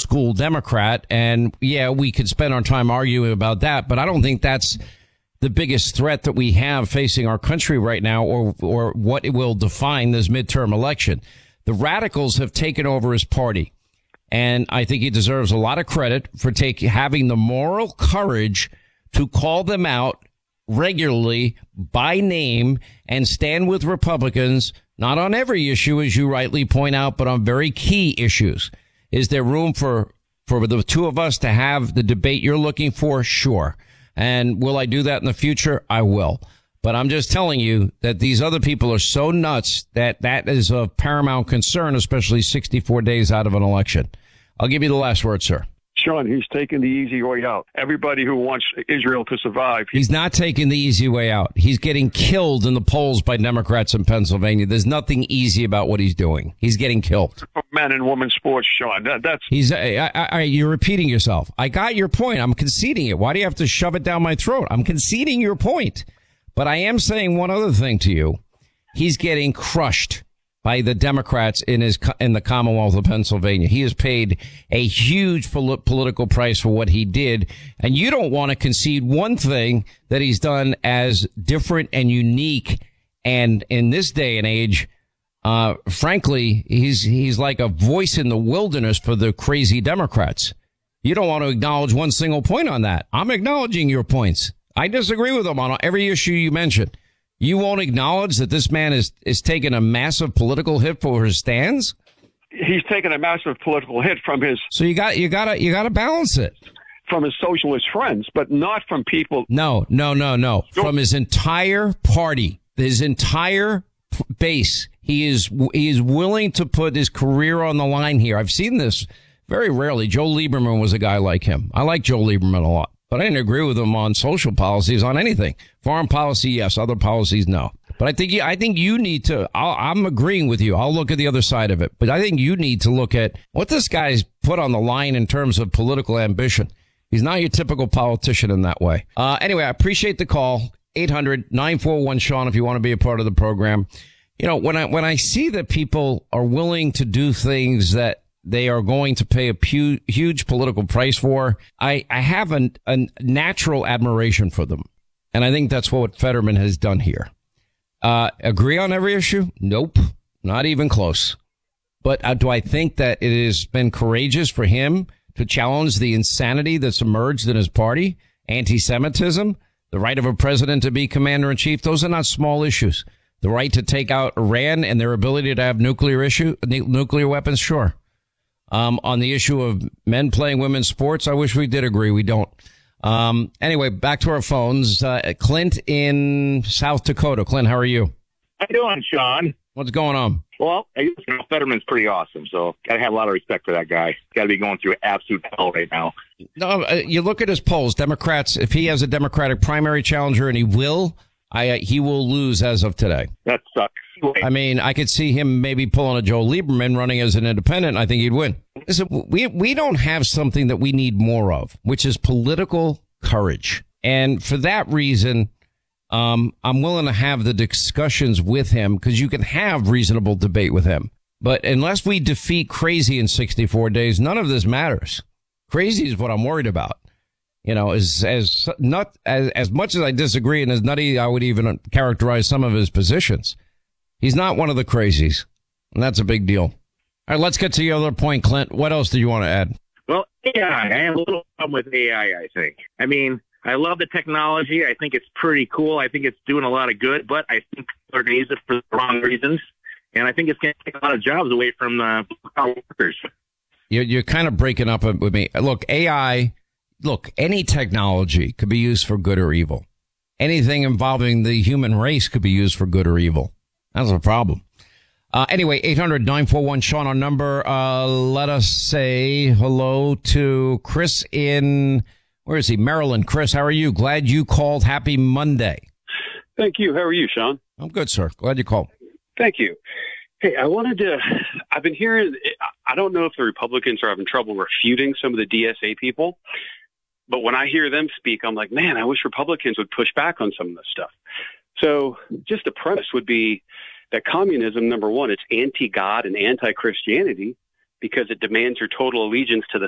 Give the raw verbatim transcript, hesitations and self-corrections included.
school Democrat. And yeah, we could spend our time arguing about that, but I don't think that's the biggest threat that we have facing our country right now, or or what it will define this midterm election. The radicals have taken over his party, and I think he deserves a lot of credit for take, having the moral courage to call them out regularly by name and stand with Republicans, not on every issue, as you rightly point out, but on very key issues. Is there room for, for the two of us to have the debate you're looking for? Sure. And will I do that in the future? I will. But I'm just telling you that these other people are so nuts that that is of paramount concern, especially sixty-four days out of an election. I'll give you the last word, sir. Sean, he's taking the easy way out. Everybody who wants Israel to survive. He's not taking the easy way out. He's getting killed in the polls by Democrats in Pennsylvania. There's nothing easy about what he's doing. He's getting killed. Men and women sports, Sean. That, that's He's. I, I, I, you're repeating yourself. I got your point. I'm conceding it. Why do you have to shove it down my throat? I'm conceding your point. But I am saying one other thing to you. He's getting crushed by the Democrats in his in the Commonwealth of Pennsylvania. He has paid a huge pol- political price for what he did. And you don't want to concede one thing that he's done as different and unique. And in this day and age, uh, frankly, he's he's like a voice in the wilderness for the crazy Democrats. You don't want to acknowledge one single point on that. I'm acknowledging your points. I disagree with him on every issue you mentioned. You won't acknowledge that this man is, is taking a massive political hit for his stands? He's taken a massive political hit from his... So you got, you gotta, you gotta balance it. From his socialist friends, but not from people... No, no, no, no. From his entire party, his entire base. He is, he is willing to put his career on the line here. I've seen this very rarely. Joe Lieberman was a guy like him. I like Joe Lieberman a lot. But I didn't agree with him on social policies, on anything. Foreign policy, yes. Other policies, no. But I think you, I think you need to, I'll, I'm agreeing with you. I'll look at the other side of it. But I think you need to look at what this guy's put on the line in terms of political ambition. He's not your typical politician in that way. Uh, anyway, I appreciate the call. eight hundred nine four one Sean, if you want to be a part of the program. You know, when I, when I see that people are willing to do things that they are going to pay a pu- huge political price for, I, I have an, a natural admiration for them. And I think that's what Fetterman has done here. Uh, agree on every issue? Nope. Not even close. But uh, do I think that it has been courageous for him to challenge the insanity that's emerged in his party? Anti-Semitism, the right of a president to be commander in chief. Those are not small issues. The right to take out Iran and their ability to have nuclear issue, nuclear weapons. Sure. Um, on the issue of men playing women's sports, I wish we did agree. We don't. Um, anyway, back to our phones. Uh, Clint in South Dakota. Clint, how are you? How you doing, Sean? What's going on? Well, you know, Fetterman's pretty awesome, so got to have a lot of respect for that guy. Got to be going through absolute hell right now. No, uh, you look at his polls. Democrats, if he has a Democratic primary challenger, and he will, I uh, he will lose as of today. That sucks. I mean, I could see him maybe pulling a Joe Lieberman running as an independent. I think he'd win. Listen, we we don't have something that we need more of, which is political courage. And for that reason, um, I'm willing to have the discussions with him, because you can have reasonable debate with him. But unless we defeat crazy in sixty-four days, none of this matters. Crazy is what I'm worried about. You know, as as not as as much as I disagree and as nutty I would even characterize some of his positions. He's not one of the crazies, and that's a big deal. All right, let's get to the other point, Clint. What else do you want to add? Well, A I. I have a little problem with A I, I think. I mean, I love the technology. I think it's pretty cool. I think it's doing a lot of good, but I think people are going to use it for the wrong reasons, and I think it's going to take a lot of jobs away from uh, workers. You're, you're kind of breaking up with me. Look, A I, look, any technology could be used for good or evil. Anything involving the human race could be used for good or evil. That's a problem. Uh, anyway, eight hundred nine four one Sean, our number. Uh, let us say hello to Chris in, where is he? Maryland. Chris, how are you? Glad you called. Happy Monday. Thank you. How are you, Sean? I'm good, sir. Glad you called. Thank you. Hey, I wanted to, I've been hearing, I don't know if the Republicans are having trouble refuting some of the D S A people, but when I hear them speak, I'm like, man, I wish Republicans would push back on some of this stuff. So just the premise would be that communism, number one, it's anti-God and anti-Christianity because it demands your total allegiance to the